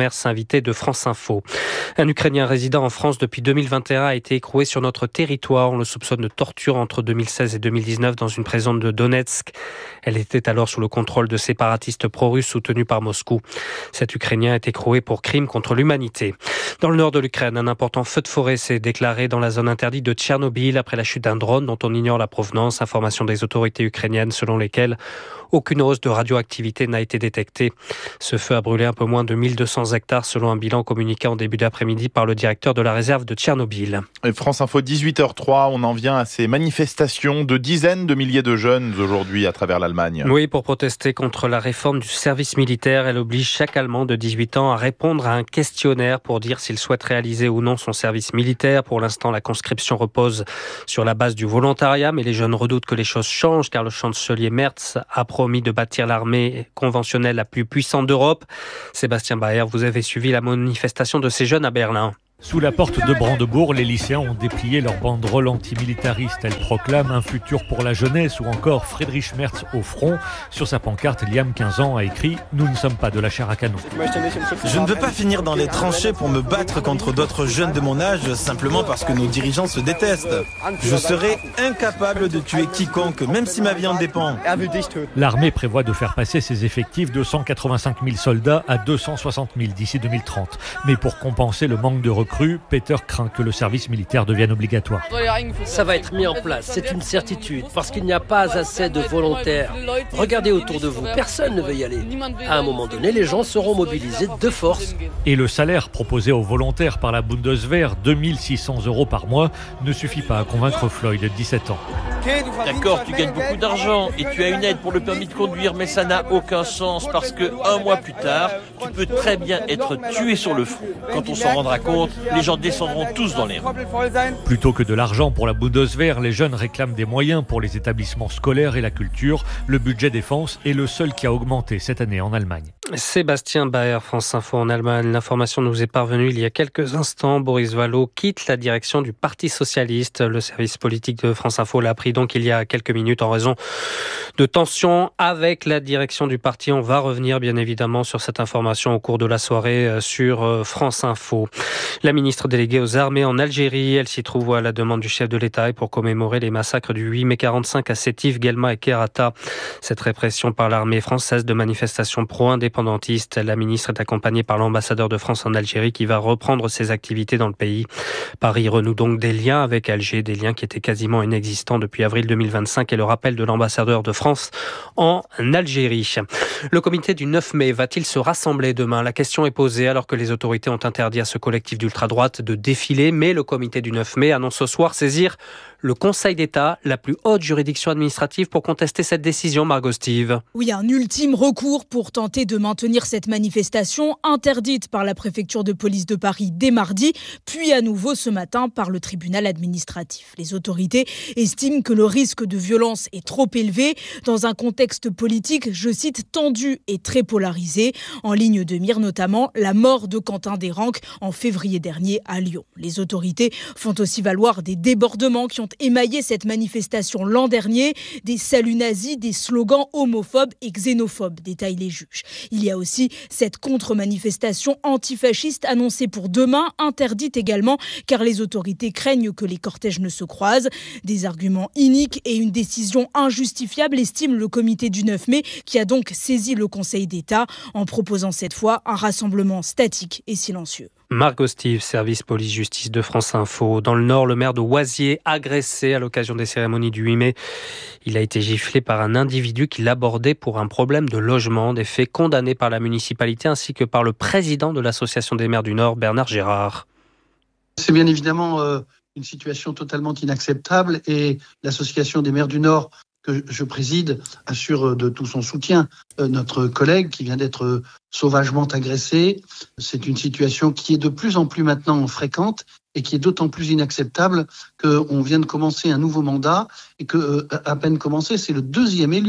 invité de France Info. Un Ukrainien résidant en France depuis deux mille vingt et un a été écroué sur notre territoire. On le soupçonne de torture entre deux mille seize et deux mille dix-neuf dans une prison de Donetsk. Elle était alors sous le contrôle de séparatistes pro-russes soutenus par Moscou. Cet Ukrainien est écroué pour crime contre l'humanité. Dans le nord de l'Ukraine, un important feu de forêt s'est déclaré dans la zone interdite de Tchernobyl après la chute d'un drone dont on ignore la provenance. Information des autorités ukrainiennes selon lesquelles aucune hausse de radioactivité n'a été détectée. Ce feu a brûlé un peu moins de mille deux cents hectares selon un bilan communiqué en début d'après-midi par le directeur de la réserve de Tchernobyl. Et France Info, dix-huit heures trois, on en vient à ces manifestations de dizaines de milliers de jeunes aujourd'hui à travers l'Allemagne. Oui, pour protester contre la réforme du service militaire. Elle oblige chaque Allemand de dix-huit ans à répondre à un questionnaire pour dire s'il souhaite réaliser ou non son service militaire. Pour l'instant, la conscription repose sur la base du volontariat, mais les jeunes redoutent que les choses changent car le chancelier Merz a promis de bâtir l'armée conventionnelle la plus puissante d'Europe. Sébastien Baer, vous avez suivi la manifestation de ces jeunes à Berlin. Sous la porte de Brandebourg, les lycéens ont déplié leur banderole antimilitariste. Elle proclame un futur pour la jeunesse ou encore Friedrich Merz au front. Sur sa pancarte, Liam, quinze ans, a écrit « Nous ne sommes pas de la chair à canon ». Je ne veux pas finir dans les tranchées pour me battre contre d'autres jeunes de mon âge simplement parce que nos dirigeants se détestent. Je serai incapable de tuer quiconque, même si ma vie en dépend. L'armée prévoit de faire passer ses effectifs de cent quatre-vingt-cinq mille soldats à deux cent soixante mille d'ici deux mille trente. Mais pour compenser le manque de recrues, Peter craint que le service militaire devienne obligatoire. Ça va être mis en place, c'est une certitude, parce qu'il n'y a pas assez de volontaires. Regardez autour de vous, personne ne veut y aller. À un moment donné, les gens seront mobilisés de force. Et le salaire proposé aux volontaires par la Bundeswehr, deux mille six cents euros par mois, ne suffit pas à convaincre Floyd, dix-sept ans. D'accord, tu gagnes beaucoup d'argent et tu as une aide pour le permis de conduire, mais ça n'a aucun sens parce que un mois plus tard, tu peux très bien être tué sur le front. Quand on s'en rendra compte, les gens descendront tous dans les rues. Plutôt que de l'argent pour la Bundeswehr, les jeunes réclament des moyens pour les établissements scolaires et la culture. Le budget défense est le seul qui a augmenté cette année en Allemagne. Sébastien Baer, France Info en Allemagne. L'information nous est parvenue il y a quelques instants. Boris Vallaud quitte la direction du Parti socialiste. Le service politique de France Info l'a appris donc il y a quelques minutes en raison de tensions avec la direction du parti. On va revenir bien évidemment sur cette information au cours de la soirée sur France Info. La ministre déléguée aux armées en Algérie, elle s'y trouve à la demande du chef de l'État et pour commémorer les massacres du huit mai quarante-cinq à Sétif, Guelma et Kherrata. Cette répression par l'armée française de manifestations pro-indépendantistes. La ministre est accompagnée par l'ambassadeur de France en Algérie qui va reprendre ses activités dans le pays. Paris renoue donc des liens avec Alger, des liens qui étaient quasiment inexistants depuis avril deux mille vingt-cinq et le rappel de l'ambassadeur de France en Algérie. Le comité du neuf mai va-t-il se rassembler demain? La question est posée alors que les autorités ont interdit à ce collectif d'ultra-droite de défiler, mais le comité du neuf mai annonce ce soir saisir le Conseil d'État, la plus haute juridiction administrative, pour contester cette décision, Margot Steve. Oui, un ultime recours pour tenter de maintenir cette manifestation interdite par la préfecture de police de Paris dès mardi, puis à nouveau ce matin par le tribunal administratif. Les autorités estiment que le risque de violence est trop élevé dans un contexte politique, je cite, tendu et très polarisé. En ligne de mire notamment la mort de Quentin Desranques en février dernier à Lyon. Les autorités font aussi valoir des débordements qui ont émaillé cette manifestation l'an dernier, des saluts nazis, des slogans homophobes et xénophobes, détaillent les juges. Il y a aussi cette contre-manifestation antifasciste annoncée pour demain, interdite également car les autorités craignent que les cortèges ne se croisent. Des arguments iniques et une décision injustifiable, estime le comité du neuf mai qui a donc saisi le Conseil d'État en proposant cette fois un rassemblement statique et silencieux. Margot Steve, service police-justice de France Info. Dans le Nord, le maire de Oisier, agressé à l'occasion des cérémonies du huit mai. Il a été giflé par un individu qui l'abordait pour un problème de logement. Des faits condamnés par la municipalité ainsi que par le président de l'Association des maires du Nord, Bernard Gérard. C'est bien évidemment euh, une situation totalement inacceptable et l'Association des maires du Nord que je préside assure de tout son soutien. Notre collègue qui vient d'être sauvagement agressé, c'est une situation qui est de plus en plus maintenant fréquente et qui est d'autant plus inacceptable qu'on vient de commencer un nouveau mandat et que, à peine commencé, c'est le deuxième élu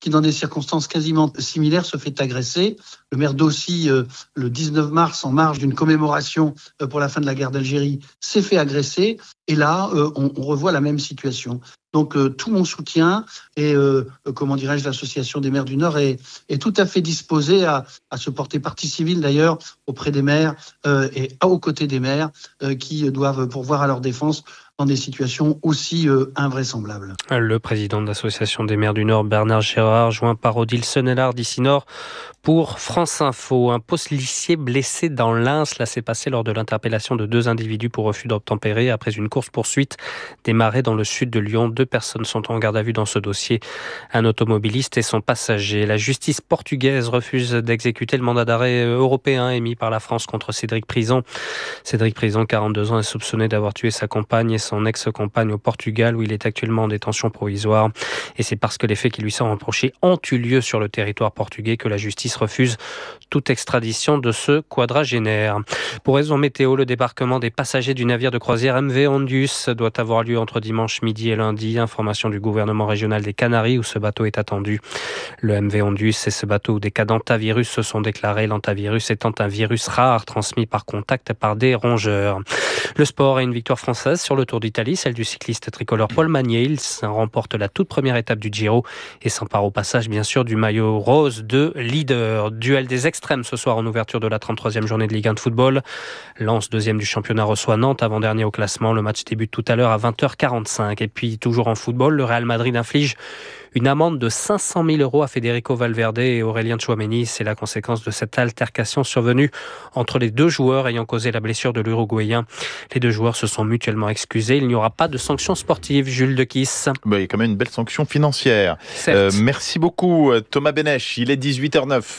qui, dans des circonstances quasiment similaires, se fait agresser. Le maire d'Aussy, euh, le dix-neuf mars, en marge d'une commémoration euh, pour la fin de la guerre d'Algérie, s'est fait agresser. Et là, euh, on, on revoit la même situation. Donc, euh, tout mon soutien et, euh, comment dirais-je, l'association des maires du Nord est, est tout à fait disposée à, à se porter partie civile, d'ailleurs, auprès des maires euh, et aux côtés des maires euh, qui doivent pourvoir à leur défense dans des situations aussi euh, invraisemblables. Le président de l'Association des maires du Nord, Bernard Gérard, joint par Odile Sonnellard d'ici Nord pour France Info. Un policier blessé dans l'Ain, cela s'est passé lors de l'interpellation de deux individus pour refus d'obtempérer après une course-poursuite démarrée dans le sud de Lyon. Deux personnes sont en garde à vue dans ce dossier, un automobiliste et son passager. La justice portugaise refuse d'exécuter le mandat d'arrêt européen émis par la France contre Cédric Prison. Cédric Prison, quarante-deux ans, est soupçonné d'avoir tué sa compagne et son ex-compagne au Portugal, où il est actuellement en détention provisoire. Et c'est parce que les faits qui lui sont reprochés ont eu lieu sur le territoire portugais que la justice refuse toute extradition de ce quadragénaire. Pour raison météo, le débarquement des passagers du navire de croisière M V Ondius doit avoir lieu entre dimanche midi et lundi. Information du gouvernement régional des Canaries où ce bateau est attendu. Le M V Ondius, c'est ce bateau où des cas d'antavirus se sont déclarés. L'antavirus étant un virus rare transmis par contact par des rongeurs. Le sport et une victoire française sur le Tour d'Italie, celle du cycliste tricolore Paul Magnier. Il remporte la toute première étape du Giro et s'empare au passage bien sûr du maillot rose de leader. Duel des extrêmes ce soir en ouverture de la trente-troisième journée de Ligue un de football. Lens, deuxième du championnat, reçoit Nantes, avant-dernier au classement. Le match débute tout à l'heure à vingt heures quarante-cinq. Et puis toujours en football, le Real Madrid inflige une amende de cinq cent mille euros à Federico Valverde et Aurélien Tchouaméni. C'est la conséquence de cette altercation survenue entre les deux joueurs ayant causé la blessure de l'Uruguayen. Les deux joueurs se sont mutuellement excusés. Il n'y aura pas de sanction sportive. Jules Dequisse. Bah, il y a quand même une belle sanction financière. Euh, merci beaucoup Thomas Benech. Il est dix-huit heures neuf.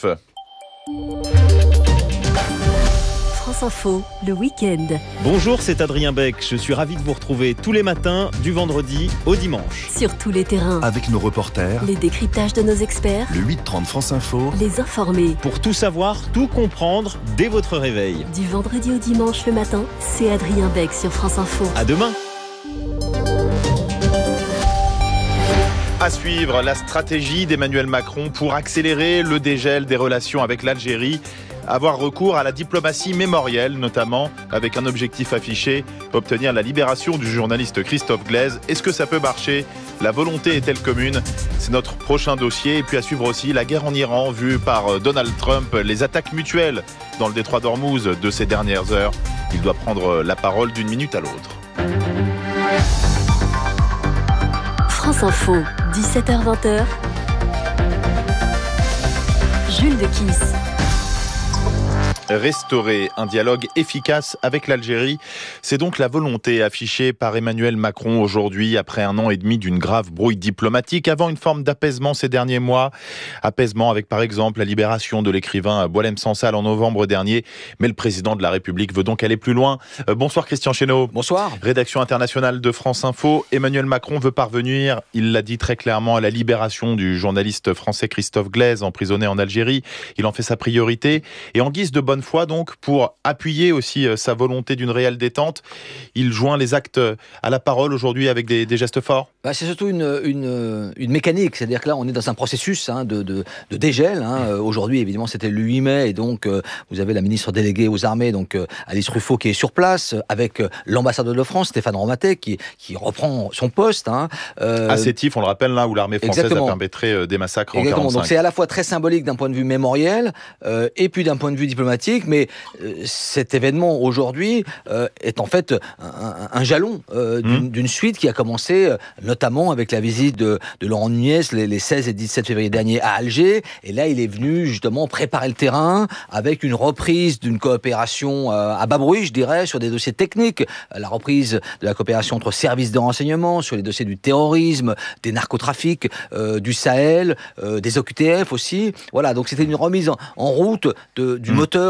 France Info, le week-end. Bonjour, c'est Adrien Beck. Je suis ravi de vous retrouver tous les matins, du vendredi au dimanche. Sur tous les terrains. Avec nos reporters. Les décryptages de nos experts. Le huit trente France Info. Les informés. Pour tout savoir, tout comprendre dès votre réveil. Du vendredi au dimanche le matin, c'est Adrien Beck sur France Info. À demain. À suivre, la stratégie d'Emmanuel Macron pour accélérer le dégel des relations avec l'Algérie. Avoir recours à la diplomatie mémorielle, notamment avec un objectif affiché, obtenir la libération du journaliste Christophe Glaise. Est-ce que ça peut marcher ? La volonté est-elle commune ? C'est notre prochain dossier. Et puis à suivre aussi la guerre en Iran vue par Donald Trump, les attaques mutuelles dans le détroit d'Ormuz de ces dernières heures. Il doit prendre la parole d'une minute à l'autre. France Info, dix-sept heures vingt. Jules Dequisse. Restaurer un dialogue efficace avec l'Algérie, c'est donc la volonté affichée par Emmanuel Macron aujourd'hui, après un an et demi d'une grave brouille diplomatique, avant une forme d'apaisement ces derniers mois. Apaisement avec par exemple la libération de l'écrivain Boualem Sansal en novembre dernier. Mais le président de la République veut donc aller plus loin. Euh, bonsoir Christian Chesneau. Bonsoir. Rédaction internationale de France Info. Emmanuel Macron veut parvenir, il l'a dit très clairement, à la libération du journaliste français Christophe Glaise, emprisonné en Algérie. Il en fait sa priorité. Et en guise de bonne fois donc, pour appuyer aussi sa volonté d'une réelle détente, il joint les actes à la parole aujourd'hui avec des, des gestes forts. Bah, c'est surtout une, une, une mécanique, c'est-à-dire que là on est dans un processus hein, de, de, de dégel. Hein. Mmh. Aujourd'hui évidemment c'était le huit mai et donc euh, vous avez la ministre déléguée aux armées, donc euh, Alice Ruffo qui est sur place avec euh, l'ambassadeur de France Stéphane Romatet qui, qui reprend son poste. Hein. Euh, à Sétif, on le rappelle là où l'armée française exactement. a perpétré euh, des massacres exactement. en quarante-cinq. Donc c'est à la fois très symbolique d'un point de vue mémoriel euh, et puis d'un point de vue diplomatique. Mais euh, cet événement aujourd'hui euh, est en fait un, un jalon euh, d'une, mmh. d'une suite qui a commencé euh, notamment avec la visite de, de Laurent Nunez les, les seize et dix-sept février dernier à Alger. Et là, il est venu justement préparer le terrain avec une reprise d'une coopération euh, à bas bruit, je dirais, sur des dossiers techniques. La reprise de la coopération entre services de renseignement, sur les dossiers du terrorisme, des narcotrafics, euh, du Sahel, euh, des O Q T F aussi. Voilà, donc c'était une remise en, en route de, du mmh. moteur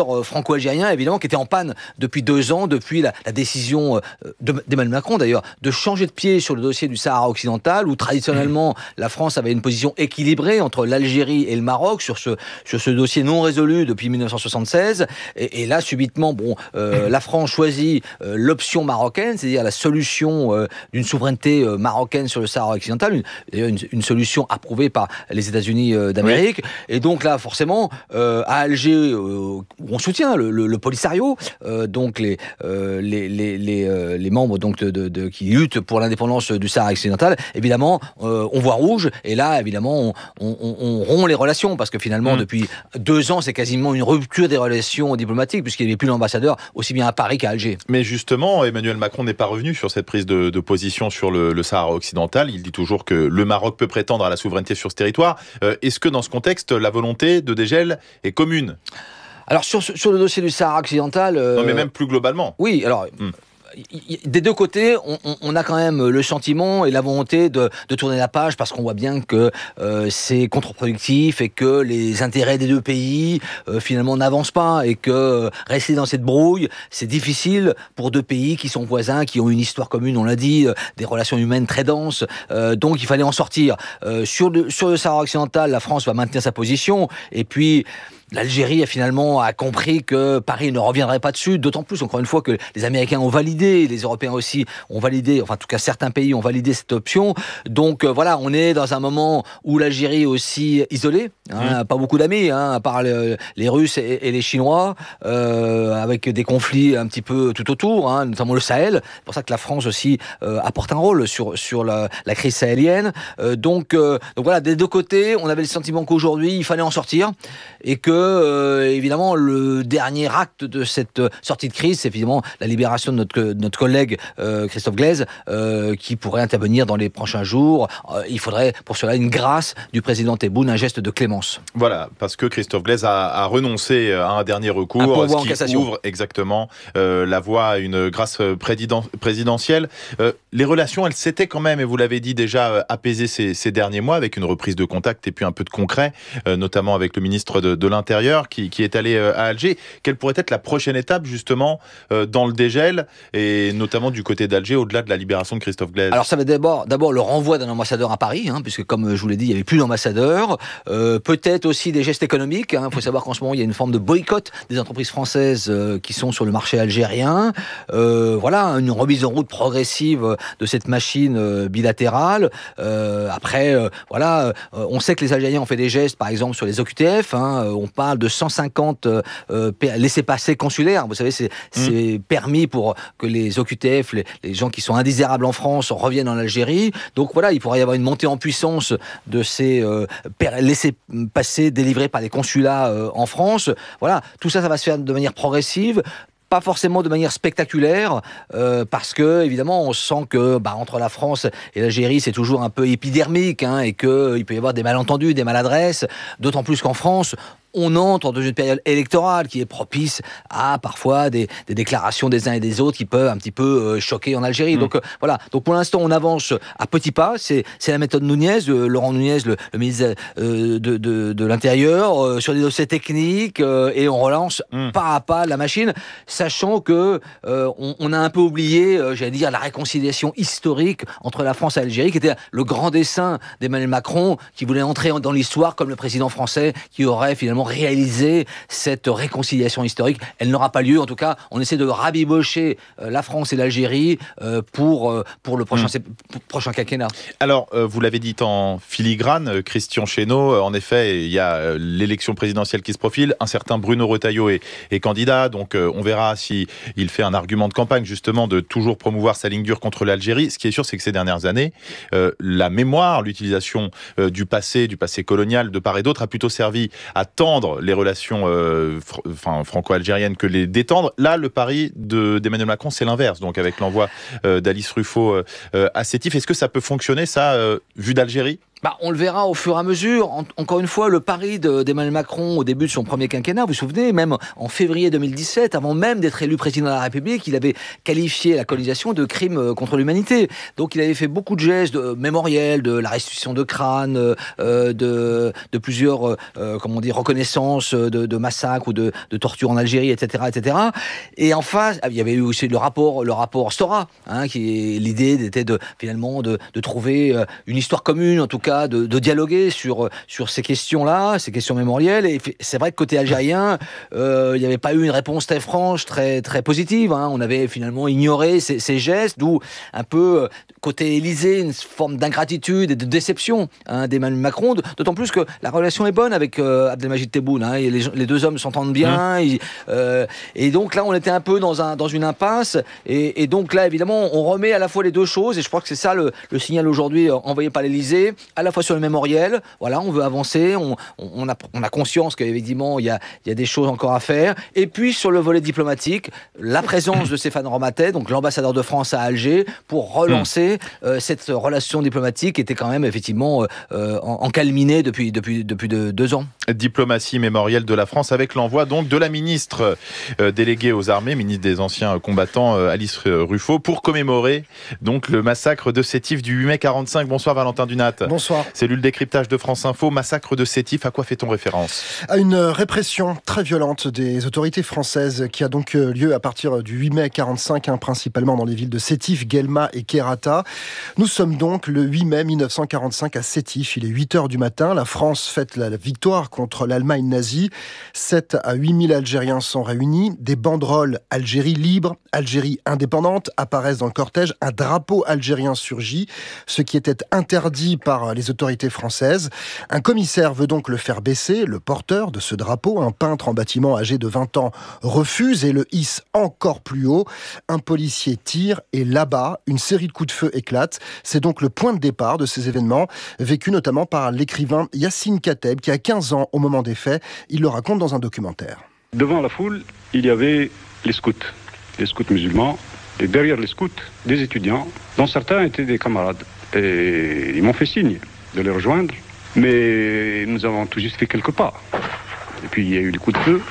médiateur franco-algérien, évidemment, qui était en panne depuis deux ans, depuis la, la décision de, d'Emmanuel Macron, d'ailleurs, de changer de pied sur le dossier du Sahara occidental, où traditionnellement, la France avait une position équilibrée entre l'Algérie et le Maroc sur ce, sur ce dossier non résolu depuis mille neuf cent soixante-seize. Et, et là, subitement, bon, euh, la France choisit euh, l'option marocaine, c'est-à-dire la solution euh, d'une souveraineté euh, marocaine sur le Sahara occidental, une, d'ailleurs une, une solution approuvée par les États-Unis euh, d'Amérique. Oui. Et donc là, forcément, euh, à Alger, euh, on soutient le, le, le Polisario, euh, donc les, euh, les, les, les, euh, les membres donc de, de, de, qui luttent pour l'indépendance du Sahara occidental. Évidemment, euh, on voit rouge. Et là, évidemment, on, on, on rompt les relations parce que finalement, mmh. depuis deux ans, c'est quasiment une rupture des relations diplomatiques puisqu'il n'y avait plus l'ambassadeur aussi bien à Paris qu'à Alger. Mais justement, Emmanuel Macron n'est pas revenu sur cette prise de, de position sur le, le Sahara occidental. Il dit toujours que le Maroc peut prétendre à la souveraineté sur ce territoire. Euh, est-ce que dans ce contexte, la volonté de dégel est commune ? Alors sur, sur le dossier du Sahara occidental... Euh... Non mais même plus globalement. Oui, alors... Mmh. Des deux côtés, on, on a quand même le sentiment et la volonté de, de tourner la page parce qu'on voit bien que euh, c'est contre-productif et que les intérêts des deux pays euh, finalement n'avancent pas et que euh, rester dans cette brouille, c'est difficile pour deux pays qui sont voisins, qui ont une histoire commune, on l'a dit, euh, des relations humaines très denses. Euh, donc il fallait en sortir. Euh, sur, le, sur le Sahara occidental, la France va maintenir sa position et puis... L'Algérie a finalement a compris que Paris ne reviendrait pas dessus, d'autant plus, encore une fois, que les Américains ont validé, les Européens aussi ont validé, enfin en tout cas certains pays ont validé cette option. Donc euh, voilà, on est dans un moment où l'Algérie est aussi isolée, hein, mmh. pas beaucoup d'amis, hein, à part le, les Russes et, et les Chinois, euh, avec des conflits un petit peu tout autour, hein, notamment le Sahel. C'est pour ça que la France aussi euh, apporte un rôle sur, sur la, la crise sahélienne. Euh, donc, euh, donc voilà, des deux côtés, on avait le sentiment qu'aujourd'hui, il fallait en sortir et que Euh, évidemment, le dernier acte de cette sortie de crise, c'est évidemment la libération de notre, de notre collègue euh, Christophe Glaise, euh, qui pourrait intervenir dans les prochains jours. Euh, il faudrait pour cela une grâce du président Tebboune, un geste de clémence. Voilà, parce que Christophe Glaise a, a renoncé à un dernier recours, un ce qui cassation. ouvre exactement euh, la voie à une grâce présidentielle. Euh, les relations, elles s'étaient quand même, et vous l'avez dit déjà, apaisées ces, ces derniers mois, avec une reprise de contact et puis un peu de concret, euh, notamment avec le ministre de, de l'Intérieur, Qui, qui est allé à Alger. Quelle pourrait être la prochaine étape justement euh, dans le dégel et notamment du côté d'Alger au-delà de la libération de Christophe Glaise? Alors ça va d'abord, d'abord le renvoi d'un ambassadeur à Paris, hein, puisque comme je vous l'ai dit, il n'y avait plus d'ambassadeur. Euh, peut-être aussi des gestes économiques. Il hein. faut savoir qu'en ce moment, il y a une forme de boycott des entreprises françaises euh, qui sont sur le marché algérien. Euh, voilà, une remise en route progressive de cette machine euh, bilatérale. Euh, après, euh, voilà, euh, on sait que les Algériens ont fait des gestes, par exemple sur les O Q T F. Hein, on parle de cent cinquante euh, laissez-passer consulaires. Vous savez, c'est, c'est mmh. permis pour que les O Q T F, les, les gens qui sont indésirables en France, reviennent en Algérie. Donc voilà, il pourrait y avoir une montée en puissance de ces euh, laissez-passer délivrés par les consulats euh, en France. Voilà, tout ça, ça va se faire de manière progressive. Pas forcément de manière spectaculaire, euh, parce que évidemment on sent que bah, entre la France et l'Algérie c'est toujours un peu épidermique, hein, et qu'il euh, peut y avoir des malentendus, des maladresses, d'autant plus qu'en France on entre dans une période électorale qui est propice à parfois des, des déclarations des uns et des autres qui peuvent un petit peu euh, choquer en Algérie. Mmh. Donc euh, voilà. Donc pour l'instant, on avance à petits pas. C'est, c'est la méthode Nunez, euh, Laurent Nunez, le, le ministre euh, de, de, de l'Intérieur, euh, sur des dossiers techniques, euh, et on relance mmh. pas à pas la machine, sachant que euh, on, on a un peu oublié, euh, j'allais dire, la réconciliation historique entre la France et l'Algérie, qui était le grand dessein d'Emmanuel Macron, qui voulait entrer dans l'histoire comme le président français qui aurait finalement réaliser cette réconciliation historique. Elle n'aura pas lieu. En tout cas, on essaie de rabibocher euh, la France et l'Algérie euh, pour, euh, pour le prochain, mmh. prochain quinquennat. Alors, euh, vous l'avez dit en filigrane, euh, Christian Chesneau, euh, en effet, il y a euh, l'élection présidentielle qui se profile. Un certain Bruno Retailleau est, est candidat, donc euh, on verra si il fait un argument de campagne, justement, de toujours promouvoir sa ligne dure contre l'Algérie. Ce qui est sûr, c'est que ces dernières années, euh, la mémoire, l'utilisation euh, du passé, du passé colonial, de part et d'autre, a plutôt servi à tendre les relations euh, fr- enfin, franco-algériennes que les détendre. Là, le pari de, d'Emmanuel Macron, c'est l'inverse. Donc, avec l'envoi euh, d'Alice Ruffo euh, à Sétif, est-ce que ça peut fonctionner, ça, euh, vu d'Algérie ? Bah, on le verra au fur et à mesure. En, encore une fois, le pari de, d'Emmanuel Macron au début de son premier quinquennat, vous vous souvenez, même en février deux mille dix-sept, avant même d'être élu président de la République, il avait qualifié la colonisation de crime contre l'humanité. Donc il avait fait beaucoup de gestes de, mémoriels, de la restitution de crânes, euh, de, de plusieurs euh, comment dire, reconnaissances de, de massacres ou de, de tortures en Algérie, et cetera, et cetera. Et en face, il y avait eu aussi le rapport, le rapport Stora, hein, qui l'idée était de finalement de, de trouver une histoire commune, en tout cas. De, de dialoguer sur, sur ces questions-là, ces questions mémorielles. Et c'est vrai que côté algérien, euh, il n'y avait pas eu une réponse très franche, très, très positive. Hein. On avait finalement ignoré ces, ces gestes, d'où un peu, côté Élysée, une forme d'ingratitude et de déception hein, d'Emmanuel Macron. D'autant plus que la relation est bonne avec euh, Abdelmajid Tebboune. Hein, et les, les deux hommes s'entendent bien. Mmh. Et, euh, et donc là, on était un peu dans, un, dans une impasse. Et, et donc là, évidemment, on remet à la fois les deux choses. Et je crois que c'est ça le, le signal aujourd'hui envoyé par l'Élysée. À la fois sur le mémoriel, voilà, on veut avancer, on, on, a, on a conscience qu'évidemment, il y a, il y a des choses encore à faire. Et puis, sur le volet diplomatique, la présence de Stéphane Ramatet, donc l'ambassadeur de France à Alger, pour relancer mmh. euh, cette relation diplomatique qui était quand même, effectivement, euh, encalminée depuis, depuis, depuis de, deux ans. Diplomatie mémorielle de la France avec l'envoi donc de la ministre euh, déléguée aux armées, ministre des anciens combattants, euh, Alice Ruffo, pour commémorer donc le massacre de Sétif du huit mai quarante-cinq. Bonsoir Valentin Dunat. Bonsoir. Cellule décryptage de France Info, massacre de Sétif, à quoi fait-on référence ? À une répression très violente des autorités françaises qui a donc lieu à partir du huit mai quarante-cinq, hein, principalement dans les villes de Sétif, Guelma et Kherrata. Nous sommes donc le huit mai mille neuf cent quarante-cinq à Sétif, il est huit heures du matin, la France fête la victoire contre l'Allemagne nazie, sept à huit mille Algériens sont réunis, des banderoles « Algérie libre »,« Algérie indépendante » apparaissent dans le cortège, un drapeau algérien surgit, ce qui était interdit par les autorités françaises. Un commissaire veut donc le faire baisser, le porteur de ce drapeau, un peintre en bâtiment âgé de vingt ans, refuse et le hisse encore plus haut. Un policier tire et là-bas, une série de coups de feu éclate. C'est donc le point de départ de ces événements, vécu notamment par l'écrivain Yassine Kateb, qui a quinze ans au moment des faits. Il le raconte dans un documentaire. Devant la foule, il y avait les scouts, les scouts musulmans, et derrière les scouts, des étudiants, dont certains étaient des camarades. Et ils m'ont fait signe de les rejoindre, mais nous avons tout juste fait quelques pas. Et puis il y a eu les coups de feu,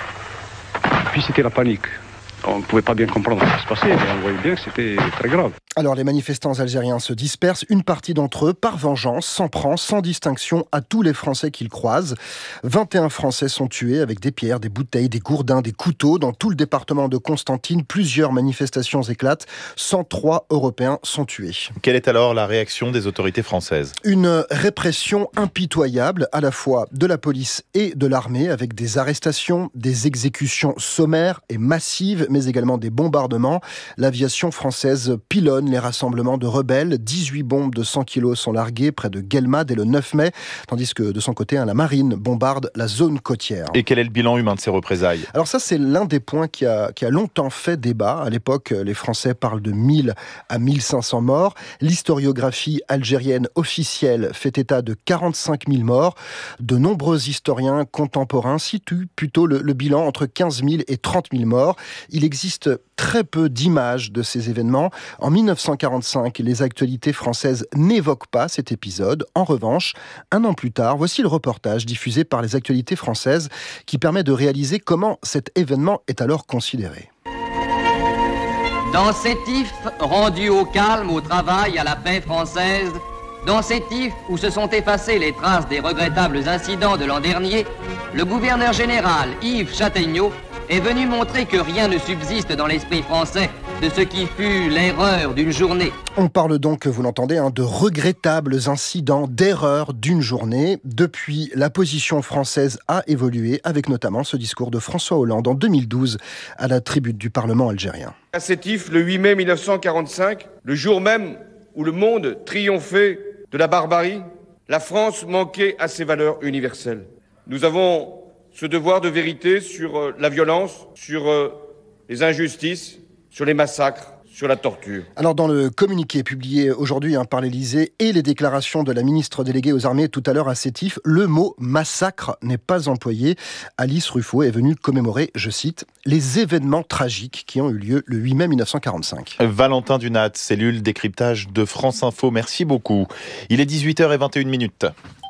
puis c'était la panique. On ne pouvait pas bien comprendre ce qui se passait, mais on voyait bien que c'était très grave. Alors les manifestants algériens se dispersent, une partie d'entre eux, par vengeance, s'en prend sans distinction à tous les Français qu'ils croisent. vingt et un Français sont tués avec des pierres, des bouteilles, des gourdins, des couteaux. Dans tout le département de Constantine, plusieurs manifestations éclatent. cent trois Européens sont tués. Quelle est alors la réaction des autorités françaises ? Une répression impitoyable, à la fois de la police et de l'armée, avec des arrestations, des exécutions sommaires et massives, mais également des bombardements. L'aviation française pilonne les rassemblements de rebelles. dix-huit bombes de cent kilos sont larguées près de Guelma dès le neuf mai, tandis que de son côté, hein, la marine bombarde la zone côtière. Et quel est le bilan humain de ces représailles ? Alors ça, c'est l'un des points qui a, qui a longtemps fait débat. À l'époque, les Français parlent de mille à mille cinq cents morts. L'historiographie algérienne officielle fait état de quarante-cinq mille morts. De nombreux historiens contemporains situent plutôt le, le bilan entre quinze mille et trente mille morts. Il existe très peu d'images de ces événements. En mille neuf cent quarante-cinq, les actualités françaises n'évoquent pas cet épisode. En revanche, un an plus tard, voici le reportage diffusé par les actualités françaises qui permet de réaliser comment cet événement est alors considéré. Dans Sétif, rendu au calme, au travail, à la paix française, dans Sétif, où se sont effacées les traces des regrettables incidents de l'an dernier, le gouverneur général Yves Châtaigneau est venu montrer que rien ne subsiste dans l'esprit français de ce qui fut l'erreur d'une journée. On parle donc, vous l'entendez, hein, de regrettables incidents, d'erreurs d'une journée. Depuis, la position française a évolué, avec notamment ce discours de François Hollande en deux mille douze à la tribune du Parlement algérien. À Sétif, le huit mai mille neuf cent quarante-cinq, le jour même où le monde triomphait de la barbarie, la France manquait à ses valeurs universelles. Nous avons ce devoir de vérité sur la violence, sur les injustices, sur les massacres, sur la torture. Alors dans le communiqué publié aujourd'hui hein, par l'Élysée et les déclarations de la ministre déléguée aux armées tout à l'heure à Sétif, le mot massacre n'est pas employé. Alice Ruffo est venue commémorer, je cite, les événements tragiques qui ont eu lieu le huit mai mille neuf cent quarante-cinq. Valentin Dunat, cellule décryptage de France Info, merci beaucoup. Il est dix-huit heures vingt et une minutes.